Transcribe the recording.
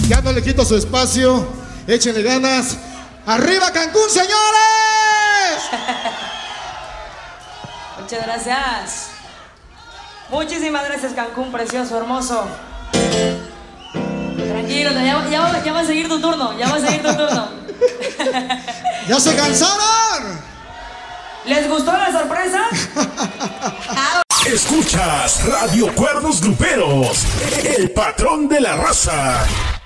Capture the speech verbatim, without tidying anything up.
Ya no le quito su espacio. Échenle ganas. ¡Arriba Cancún, señores! Muchas gracias. Muchísimas gracias, Cancún, precioso, hermoso. Tranquilo, ya, ya, ya va a seguir tu turno, ya va a seguir tu turno. ¡Ya se cansaron! ¿Les gustó la sorpresa? Escuchas Radio Cuernos Gruperos, el patrón de la raza.